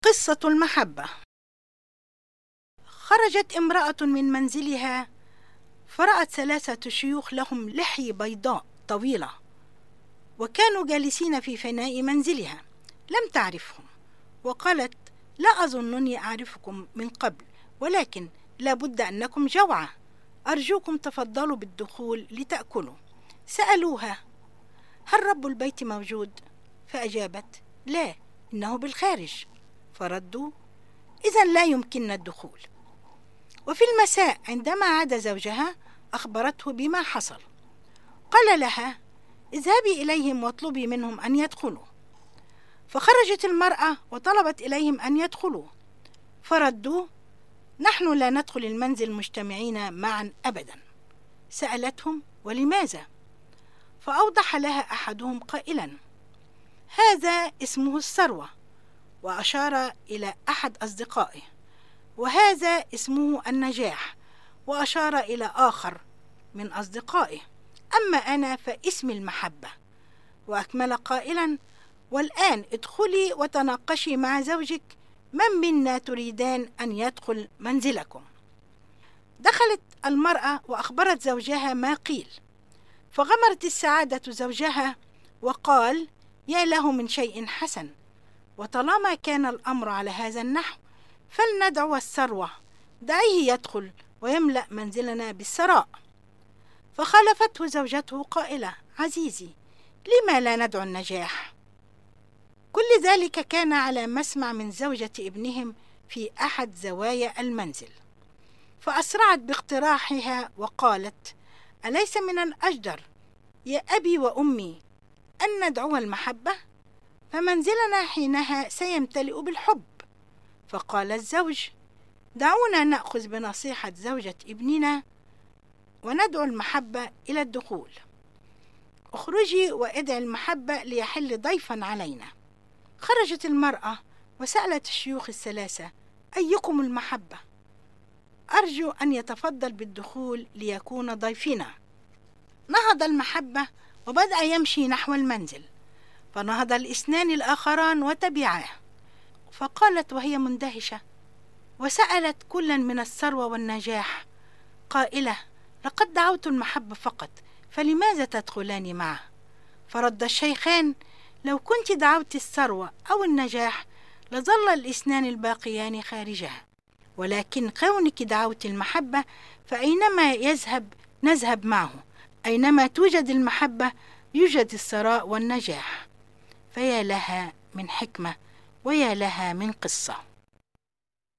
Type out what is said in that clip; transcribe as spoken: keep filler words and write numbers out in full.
قصة المحبة. خرجت امرأة من منزلها فرأت ثلاثة شيوخ لهم لحي بيضاء طويلة، وكانوا جالسين في فناء منزلها. لم تعرفهم، وقالت: لا أظنني أعرفكم من قبل، ولكن لا بد أنكم جوعى، أرجوكم تفضلوا بالدخول لتأكلوا. سألوها: هل رب البيت موجود؟ فأجابت: لا، إنه بالخارج. فردوا: إذن لا يمكننا الدخول. وفي المساء عندما عاد زوجها أخبرته بما حصل. قال لها: اذهبي إليهم واطلبي منهم أن يدخلوا. فخرجت المرأة وطلبت إليهم أن يدخلوا، فردوا: نحن لا ندخل المنزل مجتمعين معا أبدا. سألتهم: ولماذا؟ فأوضح لها أحدهم قائلا: هذا اسمه الثروة، وأشار إلى أحد أصدقائه، وهذا اسمه النجاح، وأشار إلى آخر من أصدقائه، أما أنا فاسمي المحبة. وأكمل قائلا: والآن ادخلي وتناقشي مع زوجك من منا تريدان أن يدخل منزلكم. دخلت المرأة وأخبرت زوجها ما قيل، فغمرت السعادة زوجها وقال: يا له من شيء حسن، وطالما كان الأمر على هذا النحو فلندعو الثروة، دعيه يدخل ويملأ منزلنا بالثراء. فخالفته زوجته قائلة: عزيزي، لما لا ندعو النجاح؟ كل ذلك كان على مسمع من زوجة ابنهم في أحد زوايا المنزل، فأسرعت باقتراحها وقالت: أليس من الأجدر يا أبي وأمي أن ندعو المحبة؟ فمنزلنا حينها سيمتلئ بالحب. فقال الزوج: دعونا نأخذ بنصيحة زوجة ابننا وندعو المحبة إلى الدخول. اخرجي وادعي المحبة ليحل ضيفا علينا. خرجت المرأة وسألت الشيوخ الثلاثة: أيكم المحبة؟ أرجو أن يتفضل بالدخول ليكون ضيفنا. نهض المحبة وبدأ يمشي نحو المنزل، فنهض الاثنان الآخران وتبعاه. فقالت وهي مندهشة وسألت كلا من الثروة والنجاح قائلة: لقد دعوت المحبة فقط، فلماذا تدخلان معه؟ فرد الشيخان: لو كنت دعوت الثروة أو النجاح لظل الاثنان الباقيان خارجها، ولكن كونك دعوت المحبة فأينما يذهب نذهب معه، أينما توجد المحبة يوجد الثراء والنجاح. فيا لها من حكمة ويا لها من قصة.